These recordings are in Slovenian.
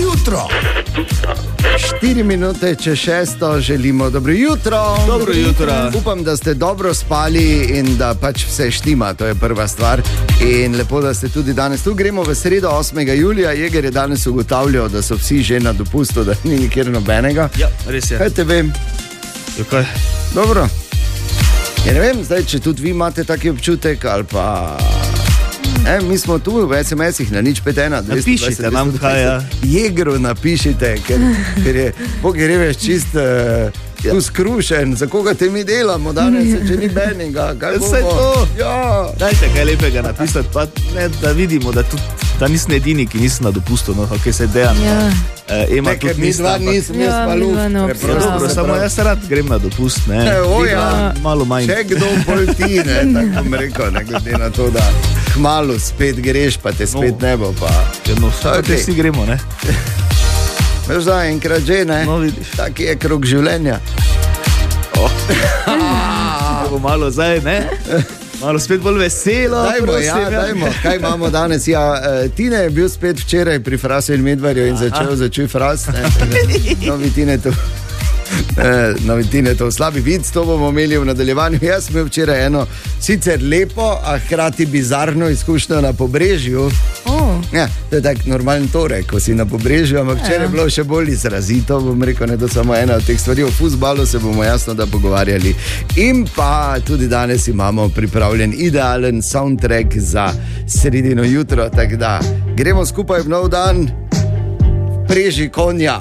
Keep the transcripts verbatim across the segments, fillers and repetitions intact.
jutro. Štiri minute čez šesto želimo dobro jutro. Dobro jutro. Upam, da ste dobro spali in da pač vse štima, to je prva stvar. In lepo, da ste tudi danes tu. Gremo v sredo osmega julija. Jeger je danes ugotavljal, da so vsi že na dopustu, da ni nikjer nobenega. Ja, res je. Kaj te vem? Okay. Dobro. Ja, ne vem, zdaj, če tudi vi imate taki občutek ali pa... E, mi smo tu v es em esih na nič pet ena. Napišite nam kaj, ja. Jegru napišite, ker, ker je Bogi reveš čist uh, ja. tu skrušen. Za koga te mi delamo danes, če ni benega? Vse to. Ja. Dajte kaj lepega napisati, pa ne, da vidimo, da, tudi, da nisem edini, ki nisem na dopustu. No, okay, se dejan. Ja. Uh, Ema, ne, ker mi dva nisem, jaz Ja, pa mi luft. dva ne Preprosto obstaja. Dobro, se samo pravi. jaz rad grem na dopust, ne. E, o, Ti ja. pa malo manj. Če kdo bolj ti, ne, tako bom rekel, ne glede na to, da kmalu spet greš, pa te spet No. ne bo. Pa. Ja, no, okay. Okay. Vsi gremo, ne. Veš da, enkrat že, ne? No, vidiš. Tak je krog življenja. Oh. Bo malo zdaj, ne. Malo spet bolj veselo. Dajmo, prosim, ja, dajmo. Kaj imamo danes? Ja, uh, Tine je bil spet včeraj pri Frasu in Medvarju in začel začuj Fras. Ne, novi Tine to. Eh, novi Tine to slabi vid, to bomo imeli v nadaljevanju. Jaz sem imel včeraj eno sicer lepo, a hkrati bizarno izkušnjo na Pobrežju. Oh. Ja, to je tak normalen torek, ko si na Pobrežju, ampak včeraj je bilo še bolj izrazito, bom rekel, ne, to samo ena od teh stvari. O fuzbalu se bomo jasno da pogovarjali. In pa tudi danes imamo pripravljen idealen soundtrack za sredino jutro, tako da gremo skupaj v nov dan, preži konja.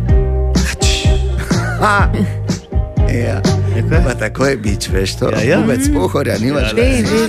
Ha. Ja, pa tako je bič, veš to. Ja, ja. Ubec pohorja, nimaš. Ja, Vej, vej.